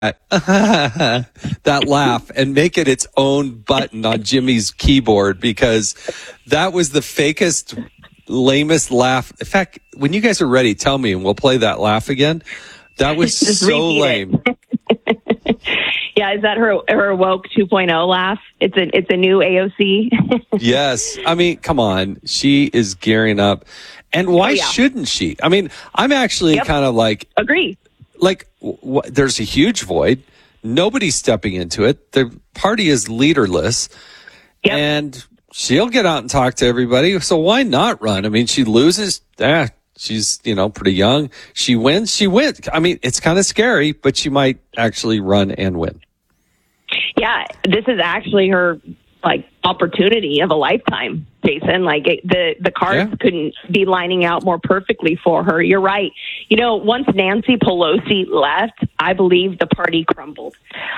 that laugh and make it its own button on Jimmy's keyboard, because that was the fakest, lamest laugh. In fact, when you guys are ready, tell me and we'll play that laugh again. That was so lame. Yeah, is that her woke 2.0 laugh? It's a new AOC. Yes. I mean, come on. She is gearing up. And why shouldn't she? I mean, I'm actually kind of like... Agree. Like, there's a huge void. Nobody's stepping into it. The party is leaderless. Yep. And she'll get out and talk to everybody. So why not run? I mean, she loses. She's, pretty young. She wins. She wins. I mean, it's kind of scary, but she might actually run and win. Yeah, this is actually her opportunity of a lifetime, Jason. The cards couldn't be lining out more perfectly for her. You're right. Once Nancy Pelosi left, I believe the party crumbled.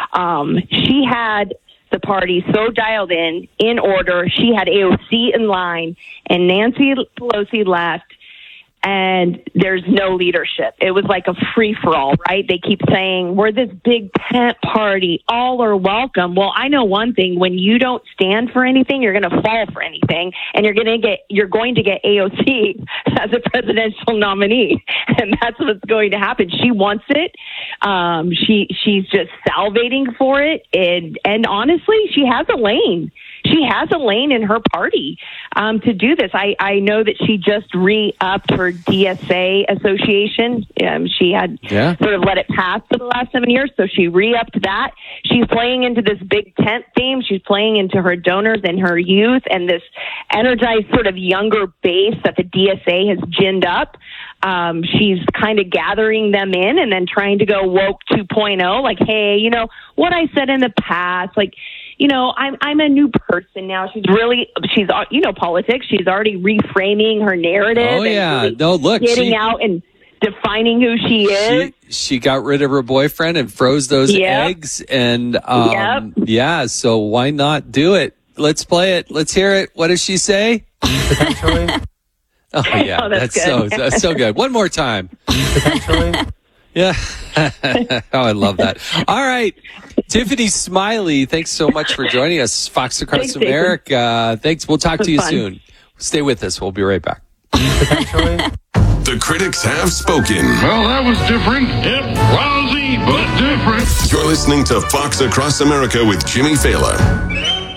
She had the party so dialed in order. She had AOC in line, and Nancy Pelosi left, and there's no leadership. It was like a free-for-all, right? They keep saying, we're this big tent party. All are welcome. Well, I know one thing. When you don't stand for anything, you're going to fall for anything, and you're going to get AOC as a presidential nominee, and that's what's going to happen. She wants it. She's just salivating for it, and honestly, she has a lane. She has a lane in her party to do this. I know that she just re-upped her DSA association. She had sort of let it pass for the last 7 years, so she re-upped that. She's playing into this big tent theme. She's playing into her donors and her youth and this energized sort of younger base that the DSA has ginned up. She's kind of gathering them in and then trying to go woke 2.0, like, hey, what I said in the past, I'm a new person now. She's politics. She's already reframing her narrative. Oh, yeah. No, look. Getting out and defining who she is. She got rid of her boyfriend and froze those eggs. And, so why not do it? Let's play it. Let's hear it. What does she say? Potentially. Oh, yeah. That's so good. One more time. Potentially. Yeah. Oh, I love that. All right. Tiffany Smiley, thanks so much for joining us. Fox Across America. Thanks. We'll talk to you soon. Stay with us. We'll be right back. Potentially. The critics have spoken. Well, that was different. Yep, lousy, but different. You're listening to Fox Across America with Jimmy Fallon.